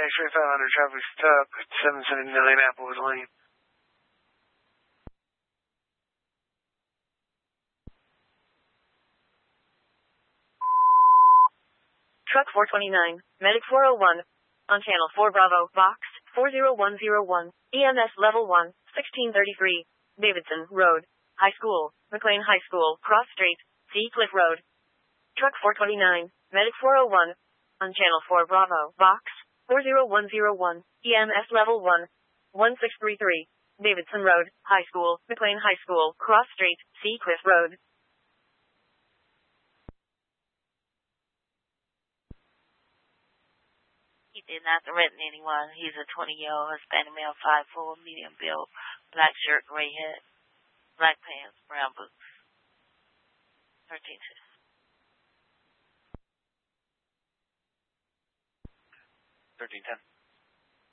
X-ray 500 traffic stop at 779 Applewood Lane. Truck 429, Medic 401, on Channel 4 Bravo, Box 40101, EMS Level 1, 1633, Davidson Road, High School, McLean High School, Cross Street, Sea Cliff Road. Truck 429, Medic 401, on Channel 4 Bravo, Box 40101, EMS Level 1, 1633, Davidson Road, High School, McLean High School, Cross Street, Sea Cliff Road. He did not threaten anyone. He's a 20-year-old Hispanic male, 5'4", medium build, black shirt, gray hat, black pants, brown boots. 13-2. 13-10.